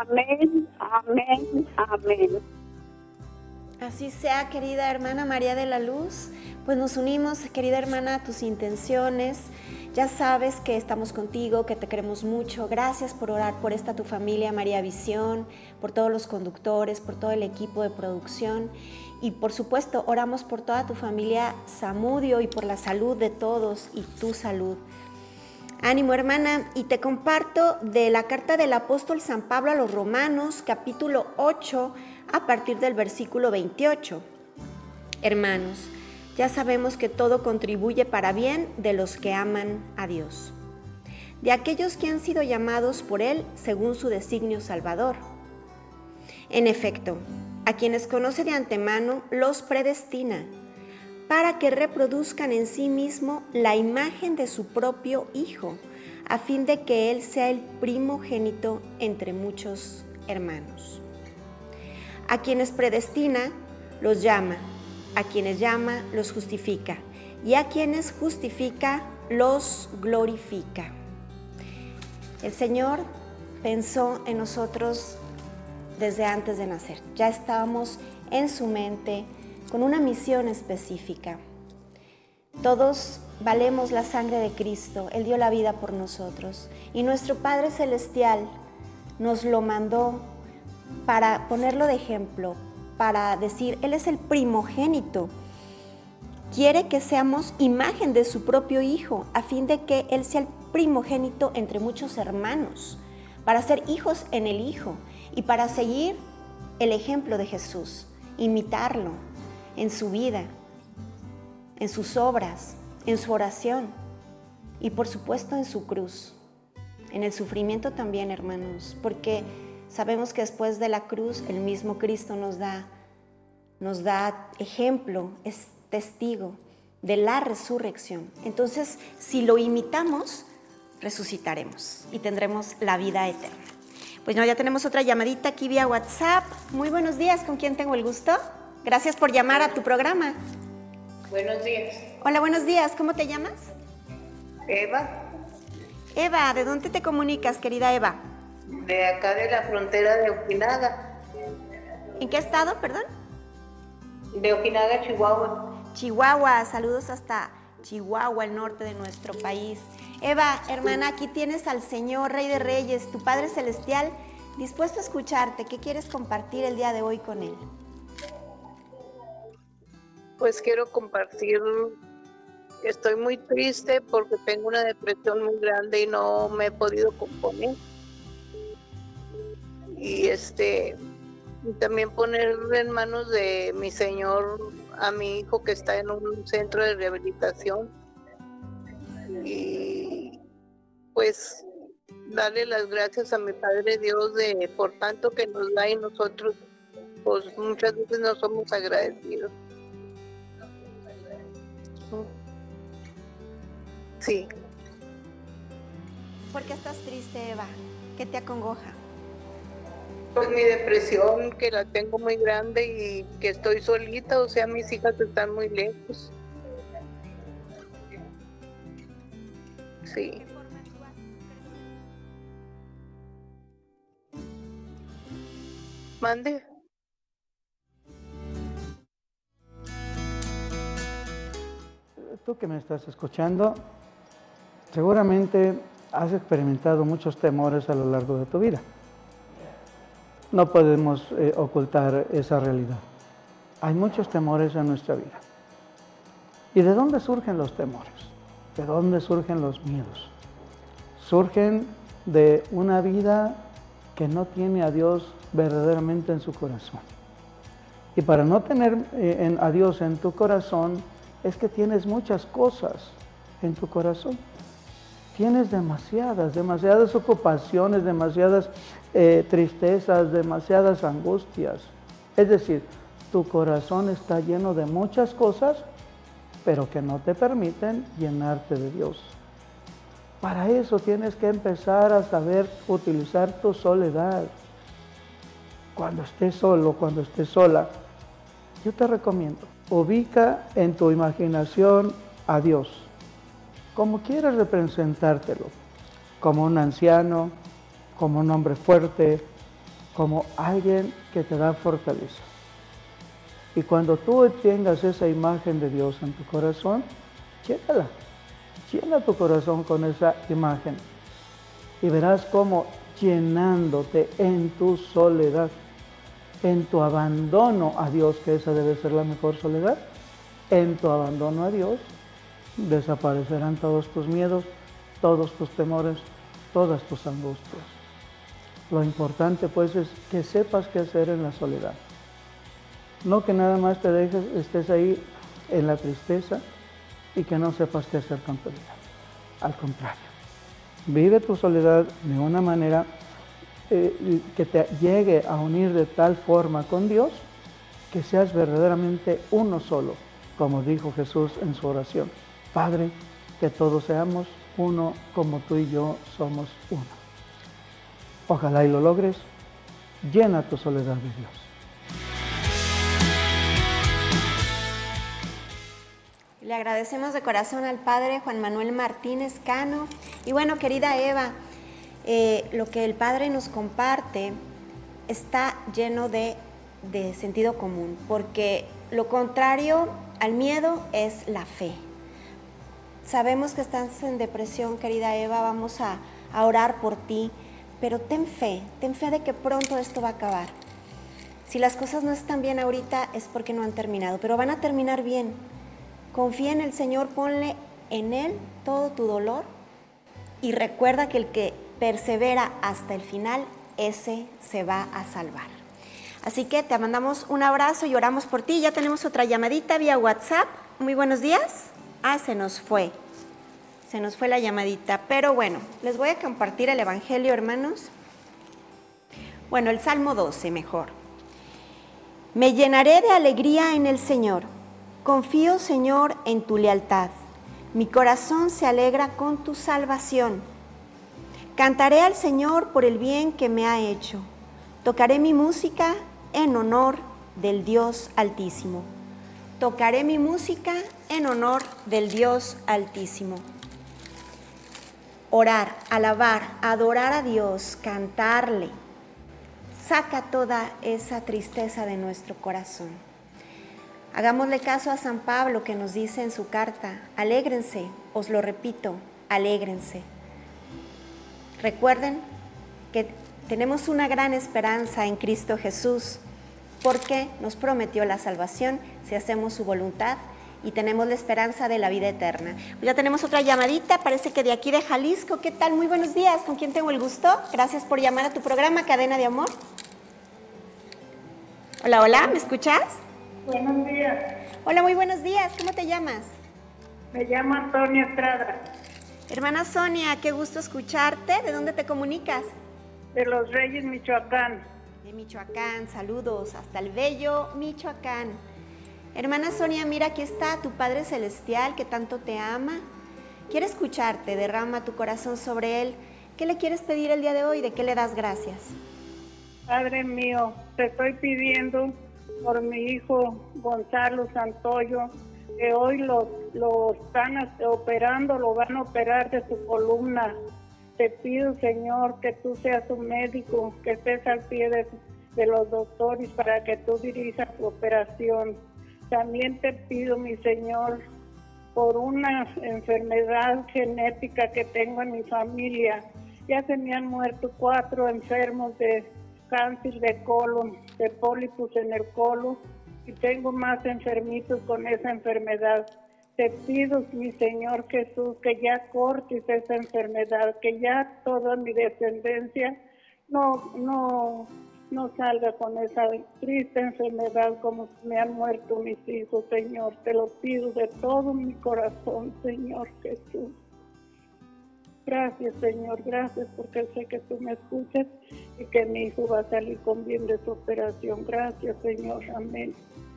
Amén, amén, amén. Así sea, querida hermana María de la Luz. Pues nos unimos, querida hermana, a tus intenciones. Ya sabes que estamos contigo, que te queremos mucho. Gracias por orar por esta tu familia, María Visión, por todos los conductores, por todo el equipo de producción. Y por supuesto, oramos por toda tu familia Zamudio y por la salud de todos y tu salud. Ánimo, hermana, y te comparto de la carta del apóstol San Pablo a los Romanos, capítulo 8, a partir del versículo 28. Hermanos, ya sabemos que todo contribuye para bien de los que aman a Dios, de aquellos que han sido llamados por Él según su designio salvador. En efecto, a quienes conoce de antemano los predestina, para que reproduzcan en sí mismo la imagen de su propio Hijo, a fin de que Él sea el primogénito entre muchos hermanos. A quienes predestina, los llama; a quienes llama, los justifica; y a quienes justifica, los glorifica. El Señor pensó en nosotros desde antes de nacer. Ya estábamos en su mente con una misión específica. Todos valemos la sangre de Cristo. Él dio la vida por nosotros. Y nuestro Padre Celestial nos lo mandó para ponerlo de ejemplo, para decir, Él es el primogénito. Quiere que seamos imagen de su propio Hijo, a fin de que Él sea el primogénito entre muchos hermanos, para ser hijos en el Hijo y para seguir el ejemplo de Jesús, imitarlo en su vida, en sus obras, en su oración y por supuesto en su cruz, en el sufrimiento también, hermanos, porque sabemos que después de la cruz el mismo Cristo nos da ejemplo, es testigo de la resurrección. Entonces, si lo imitamos, resucitaremos y tendremos la vida eterna. Pues no, ya tenemos otra llamadita aquí vía WhatsApp. Muy buenos días, ¿con quién tengo el gusto? Gracias por llamar a tu programa. Buenos días. Hola, buenos días. ¿Cómo te llamas? Eva. Eva, ¿de dónde te comunicas, querida Eva? De acá de la frontera de Ojinaga. ¿En qué estado, perdón? De Ojinaga, Chihuahua. Chihuahua, saludos hasta Chihuahua, el norte de nuestro país. Eva, hermana, aquí tienes al Señor, Rey de Reyes, tu Padre Celestial, dispuesto a escucharte. ¿Qué quieres compartir el día de hoy con Él? Pues quiero compartir, estoy muy triste porque tengo una depresión muy grande y no me he podido componer. Y también poner en manos de mi Señor a mi hijo que está en un centro de rehabilitación. Y pues darle las gracias a mi Padre Dios por tanto que nos da y nosotros pues muchas veces no somos agradecidos. Sí. ¿Por qué estás triste, Eva? ¿Qué te acongoja? Pues mi depresión, que la tengo muy grande y que estoy solita, o sea, mis hijas están muy lejos. Sí. Mande. Tú que me estás escuchando, seguramente has experimentado muchos temores a lo largo de tu vida. No podemos ocultar esa realidad. Hay muchos temores en nuestra vida. ¿Y de dónde surgen los temores? ¿De dónde surgen los miedos? Surgen de una vida que no tiene a Dios verdaderamente en su corazón. Y para no tener a Dios en tu corazón, es que tienes muchas cosas en tu corazón. Tienes demasiadas ocupaciones, demasiadas tristezas, demasiadas angustias. Es decir, tu corazón está lleno de muchas cosas, pero que no te permiten llenarte de Dios. Para eso tienes que empezar a saber utilizar tu soledad. Cuando estés solo, cuando estés sola, yo te recomiendo, ubica en tu imaginación a Dios, como quieras representártelo, como un anciano, como un hombre fuerte, como alguien que te da fortaleza. Y cuando tú tengas esa imagen de Dios en tu corazón, llénala. Llena tu corazón con esa imagen. Y verás cómo llenándote en tu soledad, en tu abandono a Dios, que esa debe ser la mejor soledad, en tu abandono a Dios, desaparecerán todos tus miedos, todos tus temores, todas tus angustias. Lo importante pues es que sepas qué hacer en la soledad. No que nada más te dejes, estés ahí en la tristeza y que no sepas qué hacer con tu vida. Al contrario, vive tu soledad de una manera que te llegue a unir de tal forma con Dios que seas verdaderamente uno solo, como dijo Jesús en su oración. Padre, que todos seamos uno como tú y yo somos uno. Ojalá y lo logres. Llena tu soledad de Dios. Le agradecemos de corazón al Padre Juan Manuel Martínez Cano. Y bueno, querida Eva, lo que el Padre nos comparte está lleno de sentido común, porque lo contrario al miedo es la fe. Sabemos que estás en depresión, querida Eva, vamos a orar por ti, pero ten fe de que pronto esto va a acabar. Si las cosas no están bien ahorita es porque no han terminado, pero van a terminar bien. Confía en el Señor, ponle en Él todo tu dolor y recuerda que el que persevera hasta el final, ese se va a salvar. Así que te mandamos un abrazo y oramos por ti. Ya tenemos otra llamadita vía WhatsApp. Muy buenos días. Se nos fue la llamadita, pero bueno, les voy a compartir el Evangelio, hermanos. Bueno, el Salmo 12 mejor. Me llenaré de alegría en el Señor. Confío, Señor, en tu lealtad. Mi corazón se alegra con tu salvación. Cantaré al Señor por el bien que me ha hecho. Tocaré mi música en honor del Dios Altísimo. Tocaré mi música en honor del Dios Altísimo. Orar, alabar, adorar a Dios, cantarle, saca toda esa tristeza de nuestro corazón. Hagámosle caso a San Pablo que nos dice en su carta, alégrense, os lo repito, alégrense. Recuerden que tenemos una gran esperanza en Cristo Jesús, porque nos prometió la salvación si hacemos su voluntad y tenemos la esperanza de la vida eterna. Pues ya tenemos otra llamadita, parece que de aquí de Jalisco. ¿Qué tal? Muy buenos días, ¿con quién tengo el gusto? Gracias por llamar a tu programa Cadena de Amor. Hola, hola, ¿me escuchas? Buenos días. Hola, muy buenos días, ¿cómo te llamas? Me llamo Antonia Estrada. Hermana Sonia, qué gusto escucharte. ¿De dónde te comunicas? De Los Reyes, Michoacán. De Michoacán, saludos hasta el bello Michoacán. Hermana Sonia, mira, aquí está tu Padre Celestial que tanto te ama. Quiere escucharte, derrama tu corazón sobre Él. ¿Qué le quieres pedir el día de hoy? ¿De qué le das gracias? Padre mío, te estoy pidiendo por mi hijo Gonzalo Santoyo, que hoy lo están operando, lo van a operar de su columna. Te pido, Señor, que tú seas su médico, que estés al pie de los doctores para que tú dirijas su operación. También te pido, mi Señor, por una enfermedad genética que tengo en mi familia. Ya se me han muerto 4 enfermos de cáncer de colon, de pólipos en el colon, y tengo más enfermitos con esa enfermedad. Te pido, mi Señor Jesús, que ya cortes esa enfermedad, que ya toda mi descendencia no salga con esa triste enfermedad como me han muerto mis hijos, Señor. Te lo pido de todo mi corazón, Señor Jesús. Gracias, Señor, gracias, porque sé que tú me escuchas y que mi hijo va a salir con bien de su operación. Gracias, Señor, amén.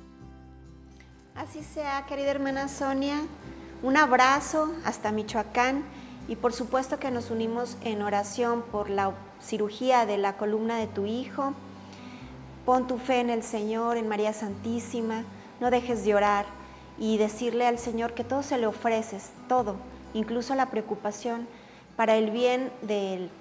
Así sea, querida hermana Sonia, un abrazo hasta Michoacán y por supuesto que nos unimos en oración por la cirugía de la columna de tu hijo. Pon tu fe en el Señor, en María Santísima, no dejes de orar y decirle al Señor que todo se le ofreces, todo, incluso la preocupación, para el bien del